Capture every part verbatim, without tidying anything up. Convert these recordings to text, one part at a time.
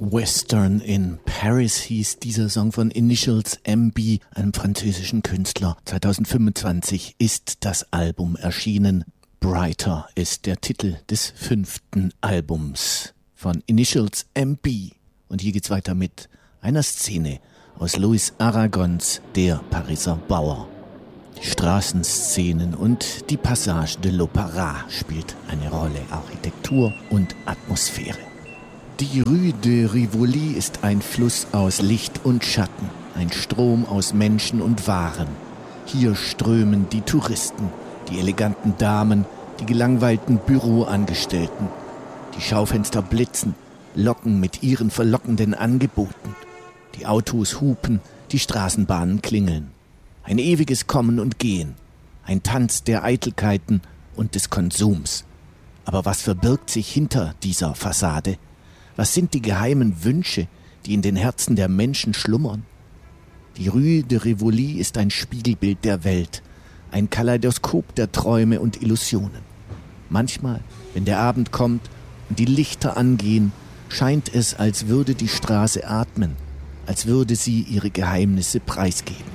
Western in Paris hieß dieser Song von Initials M B, einem französischen Künstler. zwanzig fünfundzwanzig ist das Album erschienen. Brighter ist der Titel des fünften Albums von Initials M B. Und hier geht's weiter mit einer Szene aus Louis Aragons Der Pariser Bauer. Die Straßenszenen und die Passage de l'Opéra spielt eine Rolle, Architektur und Atmosphäre. Die Rue de Rivoli ist ein Fluss aus Licht und Schatten, ein Strom aus Menschen und Waren. Hier strömen die Touristen, die eleganten Damen, die gelangweilten Büroangestellten. Die Schaufenster blitzen, locken mit ihren verlockenden Angeboten. Die Autos hupen, die Straßenbahnen klingeln. Ein ewiges Kommen und Gehen, ein Tanz der Eitelkeiten und des Konsums. Aber was verbirgt sich hinter dieser Fassade? Was sind die geheimen Wünsche, die in den Herzen der Menschen schlummern? Die Rue de Rivoli ist ein Spiegelbild der Welt, ein Kaleidoskop der Träume und Illusionen. Manchmal, wenn der Abend kommt und die Lichter angehen, scheint es, als würde die Straße atmen, als würde sie ihre Geheimnisse preisgeben.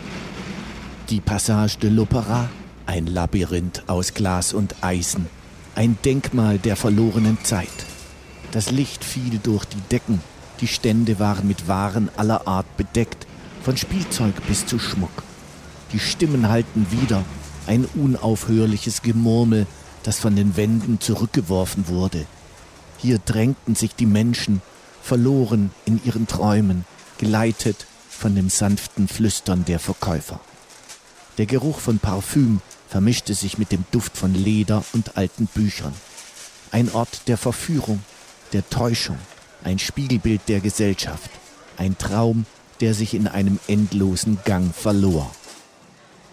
Die Passage de l'Opéra, ein Labyrinth aus Glas und Eisen, ein Denkmal der verlorenen Zeit. Das Licht fiel durch die Decken, die Stände waren mit Waren aller Art bedeckt, von Spielzeug bis zu Schmuck. Die Stimmen hallten wider, ein unaufhörliches Gemurmel, das von den Wänden zurückgeworfen wurde. Hier drängten sich die Menschen, verloren in ihren Träumen, geleitet von dem sanften Flüstern der Verkäufer. Der Geruch von Parfüm vermischte sich mit dem Duft von Leder und alten Büchern. Ein Ort der Verführung, der Täuschung, ein Spiegelbild der Gesellschaft, ein Traum, der sich in einem endlosen Gang verlor.